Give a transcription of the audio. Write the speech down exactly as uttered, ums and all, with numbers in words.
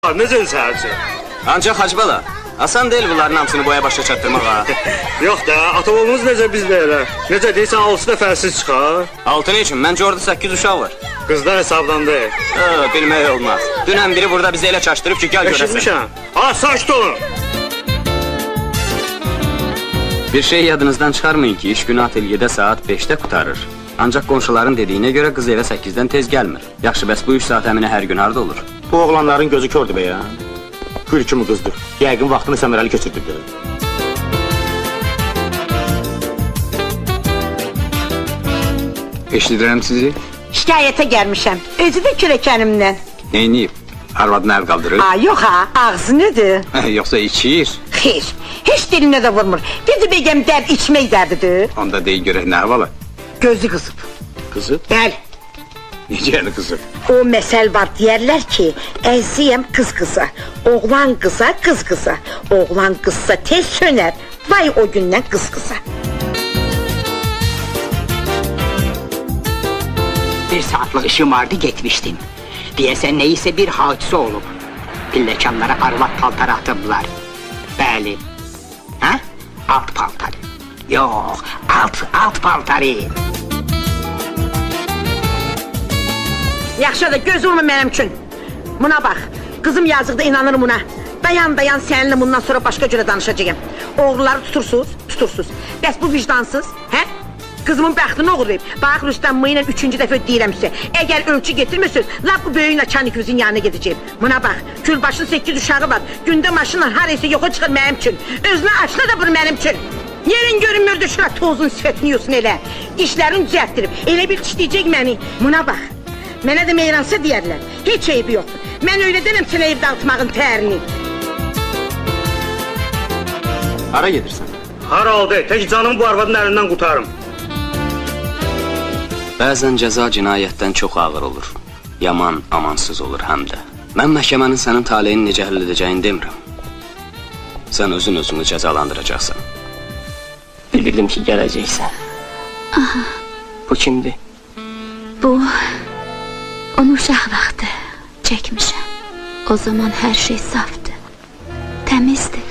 Necə səhərci? Ancaq Hacbala, asan deyil bunların hamısını boya başa çatdırmaq ha. Yox da, atamamız necə biz də elə. Necə deyirsən, altı dəfərsiz çıxar. Altı ne üçün? Məncə orada səkkiz uşaq var. Qızlar hesablandı. Ha, bilmək olmaz. Dünən biri burada bizi elə çaşdırıb ki, gəl görəsən. Eşitmişəm. Ha, saç olun. Bir şey yadınızdan çıxarmayın ki, iş günü atelyedə saat beşdə qutarır. Ancaq qonşuların dediyinə görə qız evə səkkizdən tez gəlmir. Yaxşı, bəs bu üç saat əminə hər gün harada olur? Bu oğlanların gözü kördür be ya. Gül kimi qızdır. Yəqin vaxtını səmərəli keçirdirdi. Eşidirəm sizi. Şikayətə gəlmişəm. Özü də kürəkənimdən. Neyniyib? Arvadını əl qaldırır. Aa, yox ha, ağzı nədir? Yoxsa içir? Xeyr, heç dilinə də vurmur. Bir də bəgəm dərd içmək dərdidir. Onda deyil görək nə havalı? Gözü qızıb. Qızıb? Bəli. Necə yəni qızıb? O məsəl var, deyərlər ki, əziyəm qız qıza, oğlan qıza, qız qıza. Oğlan qızsa tez sönər, vay o gündən qız qıza. Bir saatlıq işim vardı, getmişdim. Deyəsən neysə bir hadisə olub. Pilləkənlara arvad paltarı atıblar. Bəli. Hə? Alt paltarı. Yox, alt, alt paltarı. Yaxşı da göz vurma mənim üçün. Buna bax, qızım yazıqda inanırım buna. Dayan dayan səninlə bundan sonra başqa cürə danışacağım. Oğulları tutursuz, tutursuz. Bəs bu vicdansız, hə? Qızımın bəxtini oğurlayıb. Bax Rüstəm ilə üçüncü dəfə deyirəm sizə. Əgər ölçü getirmirsiniz, lap bu böyük naçanikimizin yanına gedəcəyim. Buna bax, Külbaşın səkkiz uşağı var. Gündə maşınla haraysa yoxa çıxır mənim üçün. Özünə aşına da vur mənim üçün. Yerin görünmürdü şuna tozun sifətini yosun elə. Dişlərini düzəltdirib, elə bil dişləyəcək məni. Buna bax, mənə də meyransa deyərlər. Heç eybi yoxdur. Mən öyle denəm sənə evdə atmağın tərini. Hara gedirsən? Hara oldu, tək canımı bu arvadın əlindən qutarım. Bəzən cəza cinayətdən çox ağır olur. Yaman, amansız olur həm də. Mən məhkəmənin sənin taleyini necə həll edəcəyini demirəm. Sən özün özünü cəzalandıracaqsan. Bilirdim ki, gələcəksən. Aha. Bu kimdir? Bu, onu uşaq vaxtı çəkmişəm. O zaman hər şey safdı, təmizdi.